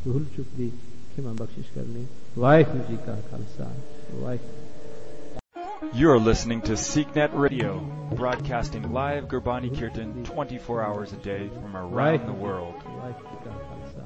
ਭੁੱਲ ਚੁੱਕ ਦੀ ਖਿਮਾ ਬਖਸ਼ਿਸ਼ ਕਰਨੀ। ਵਾਹਿਗੁਰੂ ਜੀ ਕਾ Khalsa Waheguru. You are listening to SeekNet Radio, broadcasting live Gurbani Kirtan 24 hours a day from around the world.